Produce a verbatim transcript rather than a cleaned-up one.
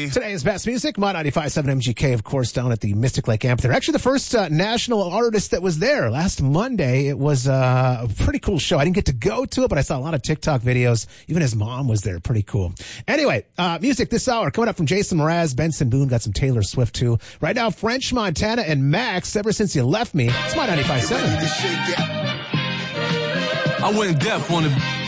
Today is Best Music, Mod ninety-five point seven M G K, of course, down at the Mystic Lake Amphitheater. Actually, the first uh, national artist that was there last Monday. It was uh, a pretty cool show. I didn't get to go to it, but I saw a lot of TikTok videos. Even his mom was there. Pretty cool. Anyway, uh, music this hour coming up from Jason Mraz, Benson Boone, got some Taylor Swift too. Right now, French Montana and Max, Ever Since You Left Me. It's Mod ninety-five point seven. I went deaf on it.